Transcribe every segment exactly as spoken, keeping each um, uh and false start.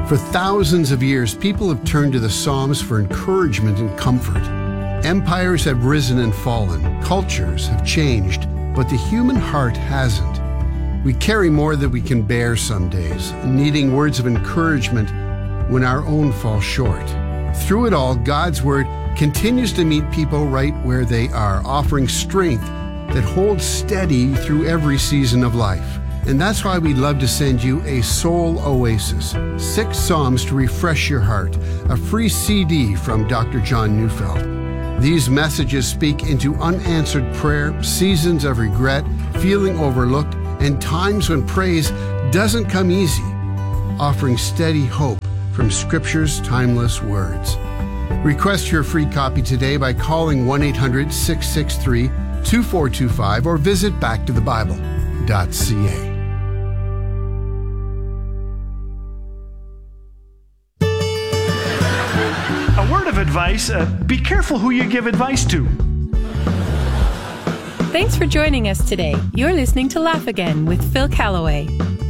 For thousands of years, people have turned to the Psalms for encouragement and comfort. Empires have risen and fallen, cultures have changed, but the human heart hasn't. We carry more than we can bear some days, needing words of encouragement when our own fall short. Through it all, God's Word continues to meet people right where they are, offering strength that holds steady through every season of life. And that's why we'd love to send you a Soul Oasis, six Psalms to refresh your heart, a free C D from Doctor John Neufeld. These messages speak into unanswered prayer, seasons of regret, feeling overlooked, and times when praise doesn't come easy, offering steady hope from Scripture's timeless words. Request your free copy today by calling one eight hundred, six six three, two four two five or visit back to the bible dot c a. A word of advice, uh, be careful who you give advice to. Thanks for joining us today. You're listening to Laugh Again with Phil Callaway.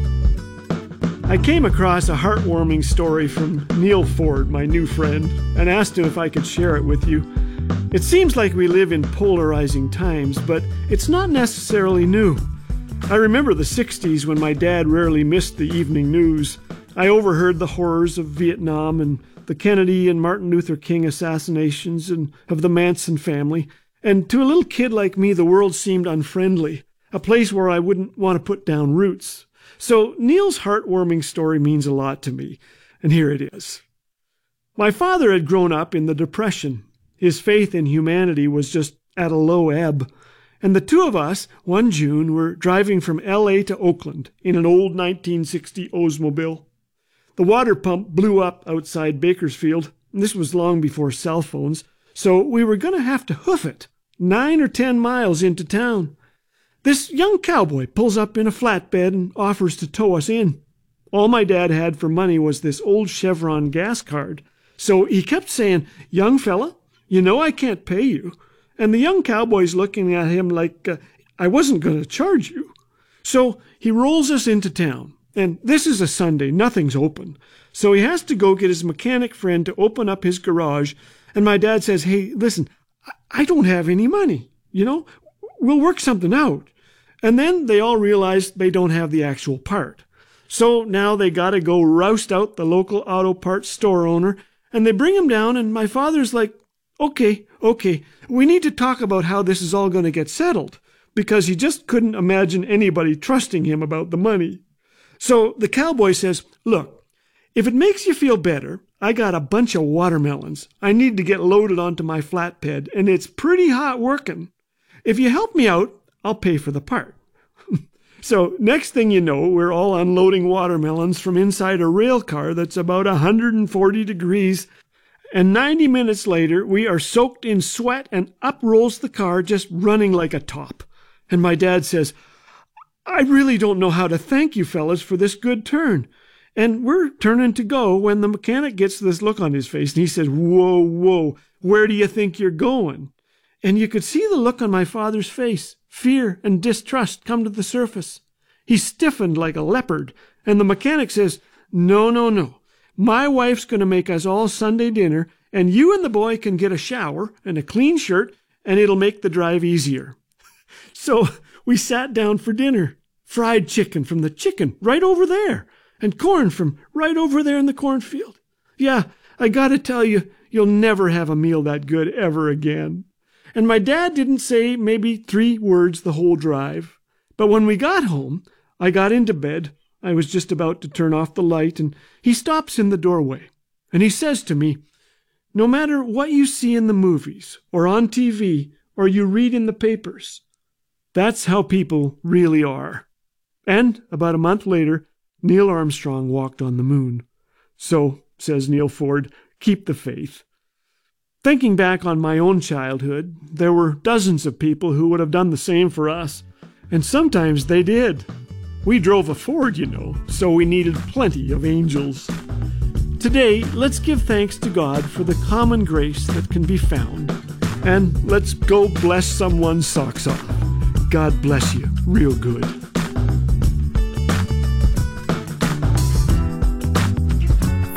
I came across a heartwarming story from Neil Ford, my new friend, and asked him if I could share it with you. It seems like we live in polarizing times, but it's not necessarily new. I remember the sixties when my dad rarely missed the evening news. I overheard the horrors of Vietnam and the Kennedy and Martin Luther King assassinations and of the Manson family. And to a little kid like me, the world seemed unfriendly, a place where I wouldn't want to put down roots. So Neil's heartwarming story means a lot to me, and here it is. My father had grown up in the Depression. His faith in humanity was just at a low ebb. And the two of us, one June, were driving from L A to Oakland in an old nineteen sixty Oldsmobile. The water pump blew up outside Bakersfield, and this was long before cell phones, so we were going to have to hoof it nine or ten miles into town. This young cowboy pulls up in a flatbed and offers to tow us in. All my dad had for money was this old Chevron gas card, so he kept saying, "Young fella, you know I can't pay you." And the young cowboy's looking at him like uh, I wasn't going to charge you. So he rolls us into town. And this is a Sunday, nothing's open. So he has to go get his mechanic friend to open up his garage. And my dad says, "Hey, listen, I don't have any money. You know, we'll work something out." And then they all realize they don't have the actual part. So now they got to go roust out the local auto parts store owner. And they bring him down. And my father's like, okay, okay, we need to talk about how this is all going to get settled. Because he just couldn't imagine anybody trusting him about the money. So the cowboy says, "Look, if it makes you feel better, I got a bunch of watermelons I need to get loaded onto my flatbed, and it's pretty hot working. If you help me out, I'll pay for the part." So next thing you know, we're all unloading watermelons from inside a rail car that's about one hundred forty degrees, and ninety minutes later, we are soaked in sweat, and up rolls the car just running like a top. And my dad says, "I really don't know how to thank you fellas for this good turn." And we're turning to go when the mechanic gets this look on his face, and he says, "Whoa, whoa, where do you think you're going?" And you could see the look on my father's face, fear and distrust come to the surface. He stiffened like a leopard, and the mechanic says, "No, no, no. My wife's going to make us all Sunday dinner, and you and the boy can get a shower and a clean shirt, and it'll make the drive easier." So we sat down for dinner. Fried chicken from the chicken right over there, and corn from right over there in the cornfield. Yeah, I gotta tell you, you'll never have a meal that good ever again. And my dad didn't say maybe three words the whole drive. But when we got home, I got into bed. I was just about to turn off the light, and he stops in the doorway. And he says to me, "No matter what you see in the movies, or on T V, or you read in the papers, that's how people really are." And about a month later, Neil Armstrong walked on the moon. So, says Neil Ford, keep the faith. Thinking back on my own childhood, there were dozens of people who would have done the same for us. And sometimes they did. We drove a Ford, you know, so we needed plenty of angels. Today, let's give thanks to God for the common grace that can be found. And let's go bless someone's socks off. God bless you real good.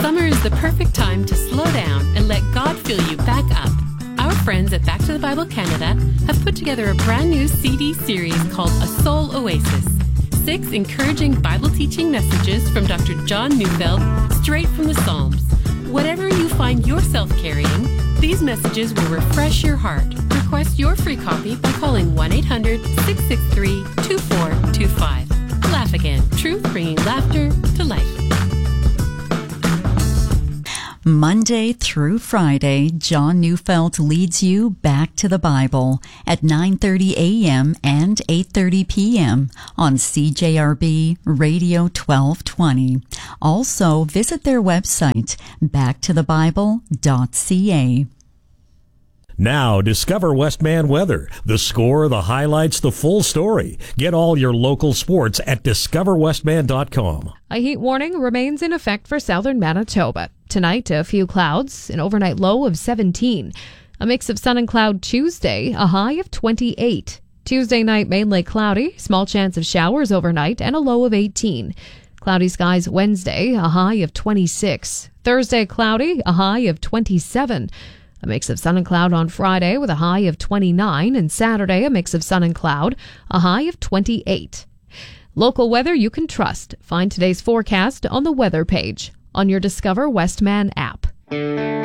the perfect time to slow down and let God fill you back up. Our friends at Back to the Bible Canada have put together a brand new C D series called A Soul Oasis. Six encouraging Bible teaching messages from Doctor John Neufeld, straight from the Psalms. Whatever you find yourself carrying, these messages will refresh your heart. Request your free copy by calling one eight hundred, six six three, two four two five. Laugh Again. Truth bringing laughter to life. Monday through Friday, John Neufeld leads you back to the Bible at nine thirty a.m. and eight thirty p.m. on C J R B Radio twelve twenty. Also, visit their website, back to the bible dot c a. Now, discover Westman weather. The score, the highlights, the full story. Get all your local sports at discover westman dot com. A heat warning remains in effect for southern Manitoba. Tonight, a few clouds, an overnight low of seventeen. A mix of sun and cloud Tuesday, a high of twenty-eight. Tuesday night, mainly cloudy, small chance of showers overnight, and a low of eighteen. Cloudy skies Wednesday, a high of twenty-six. Thursday, cloudy, a high of twenty-seven. A mix of sun and cloud on Friday with a high of twenty-nine, and Saturday a mix of sun and cloud, a high of twenty-eight. Local weather you can trust. Find today's forecast on the weather page on your Discover Westman app.